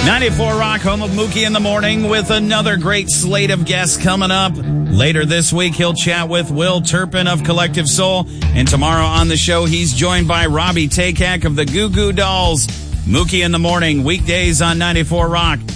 94 Rock, home of Mookie in the Morning, with another great slate of guests coming up. Later this week, he'll chat with Will Turpin of Collective Soul. And tomorrow on the show, he's joined by Robbie Takak of the Goo Goo Dolls. Mookie in the Morning, weekdays on 94 Rock.